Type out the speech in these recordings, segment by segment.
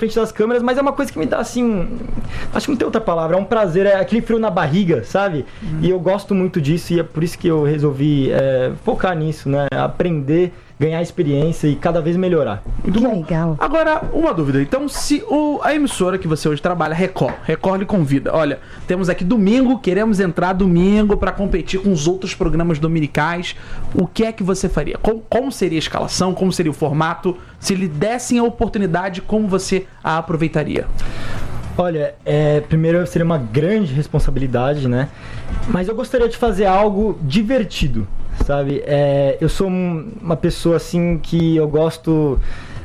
frente das câmeras, mas é uma coisa que me dá, assim, acho que não tem outra palavra, é um prazer, é aquele frio na barriga, sabe? E eu gosto muito disso e é por isso que eu resolvi focar nisso, né? Aprender, ganhar experiência e cada vez melhorar. Muito bom. Legal. Agora, uma dúvida. Então, se a emissora que você hoje trabalha, Record lhe convida, olha, temos aqui domingo, queremos entrar domingo para competir com os outros programas dominicais, o que é que você faria? Como seria a escalação? Como seria o formato? Se lhe dessem a oportunidade, como você a aproveitaria? Olha, primeiro seria uma grande responsabilidade, né? Mas eu gostaria de fazer algo divertido, sabe? Eu sou uma pessoa, assim, que eu gosto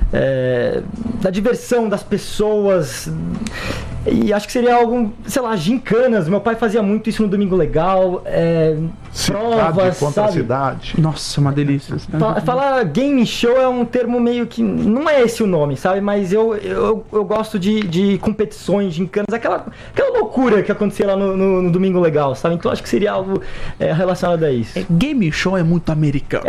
da diversão das pessoas. E acho que seria algo, sei lá, gincanas. Meu pai fazia muito isso no Domingo Legal. Provas, contra sabe? a cidade. Nossa, uma delícia. Falar game show é um termo meio que... Não é esse o nome, sabe? Mas eu gosto de competições, gincanas. Aquela loucura que acontecia lá no Domingo Legal, sabe? Então acho que seria algo relacionado a isso. Game show é muito americano.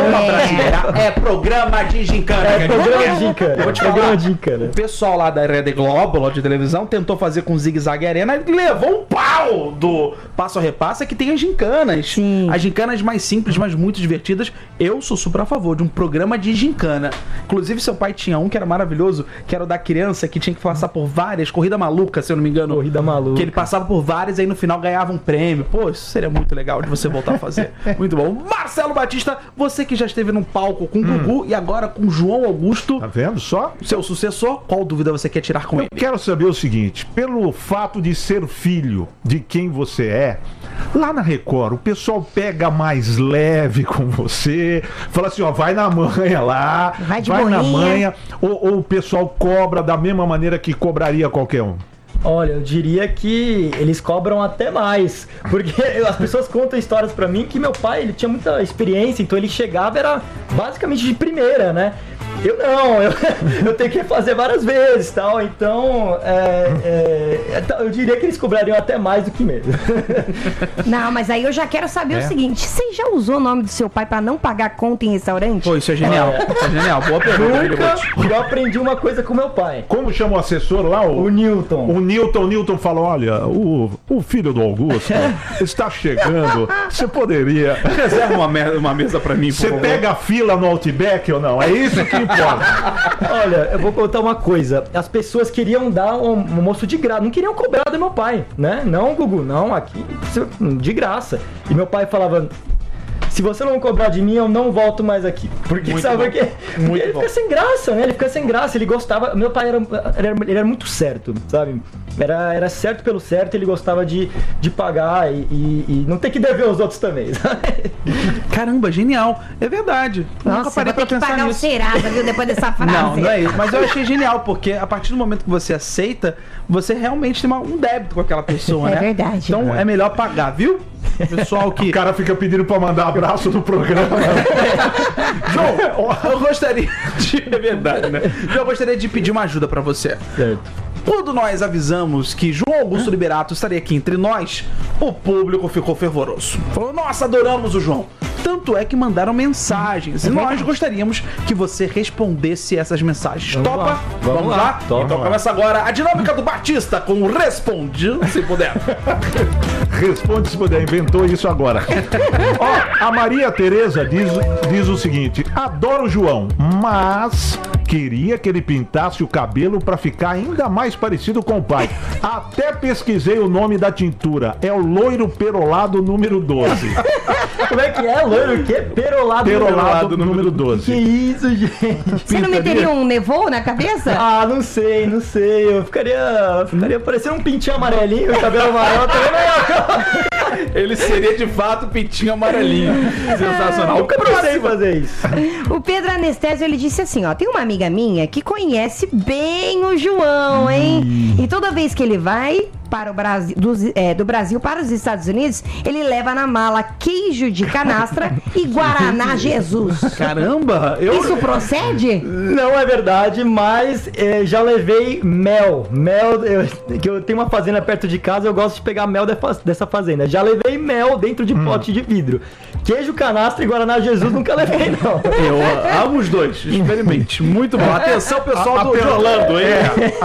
É programa de gincana. Programa de gincana. Vou te Programa falar, de gincana. o pessoal lá da Rede Globo, lá de televisão, tentou fazer com o Zig Zag Arena e levou um pau do Passo a Repassa, que tem as gincanas. Sim. As gincanas mais simples, mas muito divertidas. Eu sou super a favor de um programa de gincana. Inclusive, seu pai tinha um que era maravilhoso, que era o da criança que tinha que passar por várias, corrida maluca, se eu não me engano. Corrida maluca. Que ele passava por várias e aí no final ganhava um prêmio. Pô, isso seria muito legal de você voltar a fazer. Muito bom. Marcelo Batista, você que já esteve num palco com o Gugu e agora com o João Augusto. Tá vendo só? Seu sucessor, qual dúvida você quer tirar com ele? Eu quero saber o seguinte, pelo fato de ser filho de quem você é, lá na Record, o pessoal pega mais leve com você, fala assim, ó, vai na manha lá, Vai de na boinha. manha, ou o pessoal cobra da mesma maneira que cobraria qualquer um? Olha, eu diria que eles cobram até mais, porque as pessoas contam histórias pra mim que meu pai, ele tinha muita experiência, então ele chegava, era basicamente de primeira, né? Eu não, eu tenho que fazer várias vezes, tal, então eu diria que eles cobrariam até mais do que mesmo. Não, mas aí eu já quero saber o seguinte, você já usou o nome do seu pai pra não pagar conta em restaurante? Pô, isso é genial. Isso é genial. Boa pergunta. Nunca eu aprendi uma coisa com meu pai. Como chama o assessor lá? O Newton. O Newton falou, olha, o filho do Augusto está chegando, você poderia... Reserva uma mesa pra mim, por Você favor. pega a fila no Outback ou não? É isso que importa. Olha, eu vou contar uma coisa. As pessoas queriam dar um almoço de graça, não queriam cobrar do meu pai, né? Não, Gugu, não, aqui de graça. E meu pai falava... Se você não cobrar de mim, eu não volto mais aqui. Porque Muito sabe bom. o quê? Muito Ele bom. fica sem graça, né? Ele fica sem graça, ele gostava... Meu pai ele era muito certo, sabe? Era certo pelo certo, ele gostava de pagar e não ter que dever os outros também, sabe? Caramba, genial. É verdade. Nunca Nossa, parei vai ter pra que pensar pagar o nisso. Serasa, viu, depois dessa frase. Não é isso. Mas eu achei genial, porque a partir do momento que você aceita, você realmente tem um débito com aquela pessoa, É né? verdade. Então é melhor pagar, viu? Pessoal que... O cara fica pedindo pra mandar abraço no programa. João, eu gostaria de... É verdade, né? Eu gostaria de pedir uma ajuda pra você. Certo. Quando nós avisamos que João Augusto Liberato estaria aqui entre nós, o público ficou fervoroso. Falou, nossa, adoramos o João. Tanto é que mandaram mensagens. E nós gostaríamos que você respondesse essas mensagens. Vamos Topa? lá. Vamos lá. Então Topa. começa agora a dinâmica do Batista com o Responde, se puder. Responde se puder, inventou isso agora. Ó, a Maria Tereza diz o seguinte: adoro o João, mas queria que ele pintasse o cabelo pra ficar ainda mais parecido com o pai. Até pesquisei o nome da tintura. É o loiro perolado número 12. Como é que é? Loiro o quê? Perolado número Que 12. isso, gente? Você não meteria um nevô na cabeça? Ah, não sei. Eu ficaria parecendo um pintinho amarelinho, cabelo amarelo também, mas Ele seria de fato pintinho amarelinho. Sensacional. nunca pensei em fazer isso. O Pedro Anestésio, ele disse assim, ó, tem uma amiga minha que conhece bem o João, hein? E toda vez que ele vai para o Brasil, do Brasil para os Estados Unidos, ele leva na mala queijo de canastra e Guaraná Jesus. Caramba! Isso procede? Não é verdade, mas já levei mel. Que eu tenho uma fazenda perto de casa, eu gosto de pegar mel dessa fazenda. Já levei mel dentro de pote de vidro. Queijo, canastra e Guaraná Jesus nunca levei, não. Eu amo os dois. Experimente. Muito bom. Atenção, pessoal de Orlando, hein?